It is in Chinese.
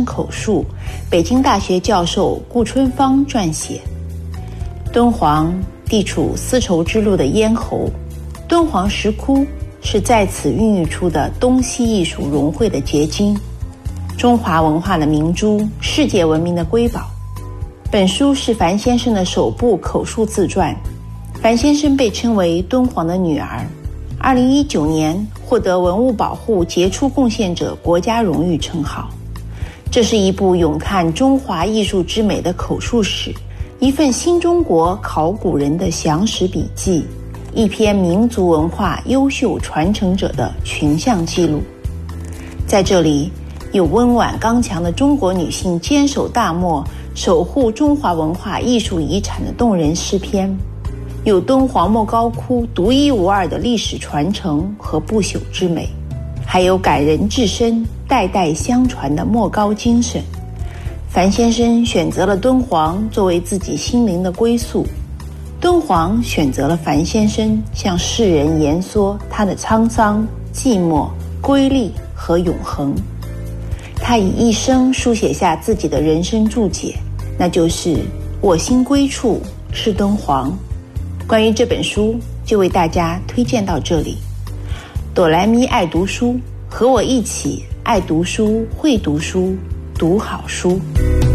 口述，北京大学教授顾春芳撰写。敦煌地处丝绸之路的咽喉，敦煌石窟是在此孕育出的东西艺术融汇的结晶，中华文化的明珠，世界文明的瑰宝。本书是樊先生的首部口述自传。樊先生被称为敦煌的女儿，2019年获得文物保护杰出贡献者国家荣誉称号。这是一部咏叹中华艺术之美的口述史，一份新中国考古人的详实笔记，一篇民族文化优秀传承者的群像记录。在这里，有温婉刚强的中国女性坚守大漠，守护中华文化艺术遗产的动人诗篇，有敦煌莫高窟独一无二的历史传承和不朽之美，还有感人至深、代代相传的莫高精神。樊先生选择了敦煌作为自己心灵的归宿，敦煌选择了樊先生向世人言说他的沧桑、寂寞、瑰丽和永恒。他以一生书写下自己的人生注解，那就是我心归处是敦煌。关于这本书，就为大家推荐到这里。哆来咪爱读书，和我一起爱读书、会读书、读好书。